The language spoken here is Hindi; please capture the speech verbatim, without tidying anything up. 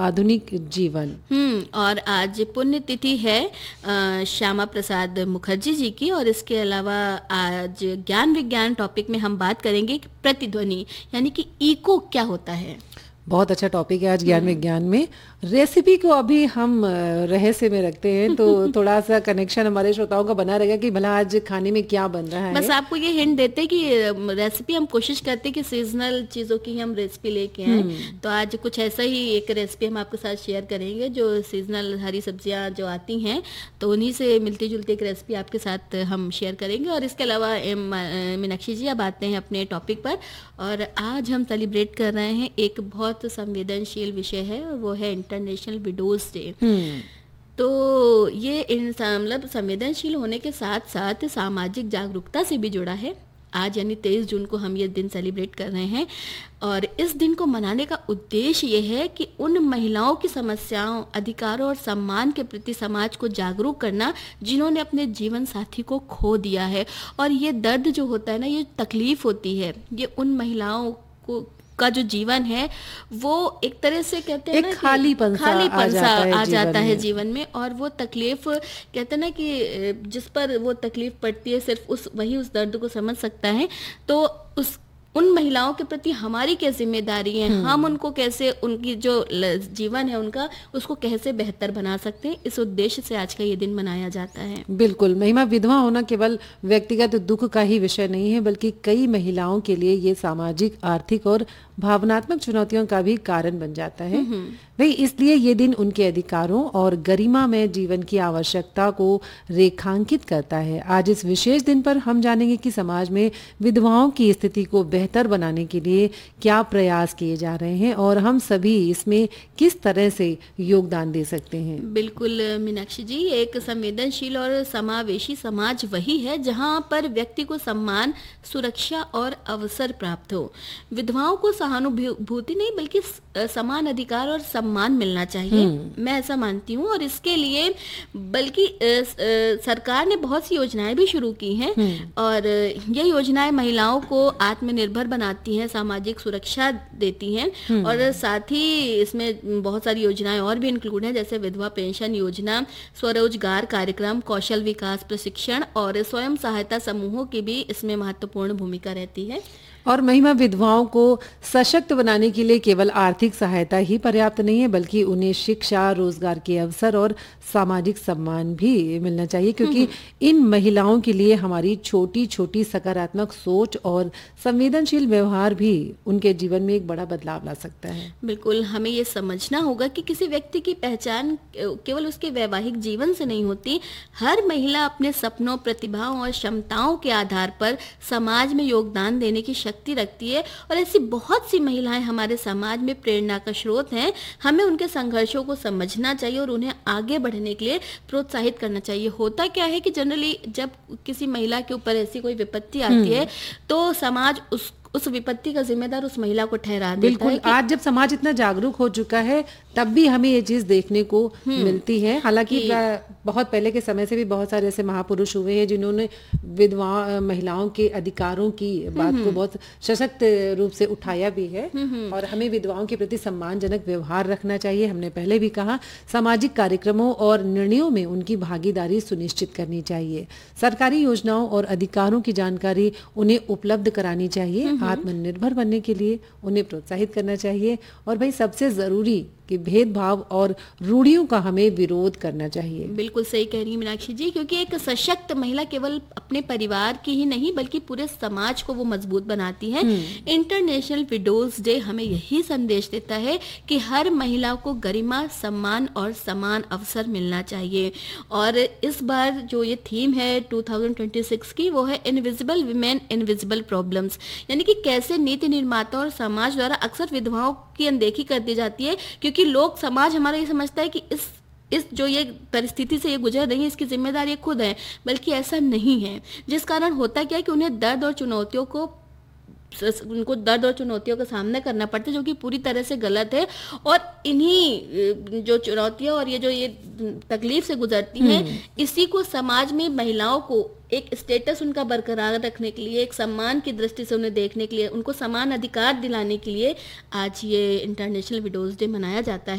आधुनिक जीवन। हम्म और आज पुण्यतिथि है अ, श्यामा प्रसाद मुखर्जी जी की, और इसके अलावा आज ज्ञान विज्ञान टॉपिक में हम बात करेंगे कि प्रतिध्वनि यानी कि इको क्या होता है। बहुत अच्छा टॉपिक है आज ज्ञान विज्ञान में। रेसिपी को अभी हम रहस्य में रखते हैं, तो थोड़ा सा कनेक्शन हमारे श्रोताओं का बना रहेगा कि भला आज खाने में क्या बन रहा है। बस आपको ये हिंट देते कि रेसिपी हम कोशिश करते हैं कि सीजनल चीज़ों की हम रेसिपी लेके आए, तो आज कुछ ऐसा ही एक रेसिपी हम आपके साथ शेयर करेंगे जो सीजनल हरी सब्जियां जो आती हैं, तो उन्हीं से मिलती जुलती एक रेसिपी आपके साथ हम शेयर करेंगे। और इसके अलावा मीनाक्षी जी अब आते हैं अपने टॉपिक पर, और आज हम सेलिब्रेट कर रहे हैं एक बहुत संवेदनशील विषय है, और वो है इंटरनेशनल विडोज डे। तो ये मतलब संवेदनशील होने के साथ साथ सामाजिक जागरूकता से भी जुड़ा है। आज यानी तेईस जून को हम ये दिन सेलिब्रेट कर रहे हैं, और इस दिन को मनाने का उद्देश्य ये है कि उन महिलाओं की समस्याओं, अधिकारों और सम्मान के प्रति समाज को जागरूक करना जिन्होंने अपने जीवन साथी को खो दिया है। और ये दर्द जो होता है ना, ये तकलीफ होती है, ये उन महिलाओं को का जो जीवन है वो एक तरह से कहते हैं ना, खालीपन खालीपन सा आ जाता है जीवन में। और वो तकलीफ कहते हैं ना कि जिस पर वो तकलीफ पड़ती है सिर्फ उस वही उस दर्द को समझ सकता है। तो उस उन महिलाओं के प्रति हमारी क्या जिम्मेदारी है, हम उनको कैसे, उनकी जो जीवन है उनका, उसको कैसे बेहतर बना सकते हैं, इस उद्देश्य से आज का ये दिन मनाया जाता है। बिल्कुल महिमा, विधवा होना केवल व्यक्तिगत दुख का ही विषय नहीं है, बल्कि कई महिलाओं के लिए ये सामाजिक, आर्थिक और भावनात्मक चुनौतियों का भी कारण बन जाता है। वही इसलिए ये दिन उनके अधिकारों और गरिमा में जीवन की आवश्यकता को रेखांकित करता है। आज इस विशेष दिन पर हम जानेंगे कि समाज में विधवाओं की स्थिति को बेहतर बनाने के लिए क्या प्रयास किए जा रहे हैं, और हम सभी इसमें किस तरह से योगदान दे सकते हैं। बिल्कुल मीनाक्षी जी, एक संवेदनशील और समावेशी समाज वही है जहां पर व्यक्ति को सम्मान, सुरक्षा और अवसर प्राप्त हो। विधवाओं को सहानुभूति नहीं बल्कि समान अधिकार और सम्मान मिलना चाहिए, मैं ऐसा मानती हूँ। और इसके लिए बल्कि सरकार ने बहुत सी योजनाएं भी शुरू की हैं, और ये योजनाएं महिलाओं को आत्मनिर्भर बनाती हैं, सामाजिक सुरक्षा देती हैं, और साथ ही इसमें बहुत सारी योजनाएं और भी इंक्लूड हैं, जैसे विधवा पेंशन योजना, स्वरोजगार कार्यक्रम, कौशल विकास प्रशिक्षण और स्वयं सहायता समूहों की भी इसमें महत्वपूर्ण भूमिका रहती है। और महिला विधवाओं को सशक्त बनाने के लिए केवल आर्थिक सहायता ही पर्याप्त नहीं है, बल्कि उन्हें शिक्षा, रोजगार के अवसर और सामाजिक सम्मान भी मिलना चाहिए, क्योंकि इन महिलाओं के लिए हमारी छोटी छोटी सकारात्मक सोच और संवेदनशील व्यवहार भी उनके जीवन में एक बड़ा बदलाव ला सकता है। बिल्कुल, हमें ये समझना होगा कि किसी व्यक्ति की पहचान केवल उसके वैवाहिक जीवन से नहीं होती। हर महिला अपने सपनों, प्रतिभाओं और क्षमताओं के आधार पर समाज में योगदान देने की शक्ति रखती है, और ऐसी बहुत सी महिलाएं हमारे समाज में प्रेरणा का स्रोत हैं। हमें उनके संघर्षों को समझना चाहिए और उन्हें आगे बढ़ने के लिए प्रोत्साहित करना चाहिए। होता क्या है कि जनरली जब किसी महिला के ऊपर ऐसी कोई विपत्ति आती है, तो समाज उस उस विपत्ति का जिम्मेदार उस महिला को ठहरा देता है। आज जब समाज इतना जागरूक हो चुका है, तब भी हमें ये चीज देखने को मिलती है। हालांकि बहुत पहले के समय से भी बहुत सारे ऐसे महापुरुष हुए हैं जिन्होंने विधवा महिलाओं के अधिकारों की बात को बहुत सशक्त रूप से उठाया भी है, और हमें विधवाओं के प्रति सम्मानजनक व्यवहार रखना चाहिए। हमने पहले भी कहा, सामाजिक कार्यक्रमों और निर्णयों में उनकी भागीदारी सुनिश्चित करनी चाहिए। सरकारी योजनाओं और अधिकारों की जानकारी उन्हें उपलब्ध करानी चाहिए। आत्मनिर्भर बनने के लिए उन्हें प्रोत्साहित करना चाहिए, और भाई सबसे जरूरी कि भेदभाव और रूढ़ियों का हमें विरोध करना चाहिए। बिल्कुल सही कह रही हैं मीनाक्षी जी, क्योंकि एक सशक्त महिला केवल अपने परिवार की ही नहीं बल्कि पूरे समाज को वो मजबूत बनाती है। इंटरनेशनल विडोज डे हमें यही संदेश देता है कि हर महिला को गरिमा, सम्मान और समान अवसर मिलना चाहिए। और इस बार जो ये थीम है दो हज़ार छब्बीस की, वो है इनविजिबल विमेन इनविजिबल प्रॉब्लम्स, यानी कि कैसे नीति निर्माता और समाज द्वारा अक्सर विधवाओं की अनदेखी कर दी जाती है, क्योंकि लोग, समाज हमारा ये समझता है कि इस इस जो ये परिस्थिति से ये गुजर रही है इसकी जिम्मेदारी खुद है, बल्कि ऐसा नहीं है। जिस कारण होता क्या है कि उन्हें दर्द और चुनौतियों को उनको दर्द और चुनौतियों का सामना करना पड़ता है, जो कि पूरी तरह से गलत है। और इन्हीं जो चुनौतियां और ये जो ये तकलीफ से गुजरती हैं, इसी को समाज में महिलाओं को एक स्टेटस उनका बरकरार रखने के लिए, एक सम्मान की दृष्टि से उन्हें देखने के लिए, उनको समान अधिकार दिलाने के लिए आज ये इंटरनेशनल विडोज डे मनाया जाता है।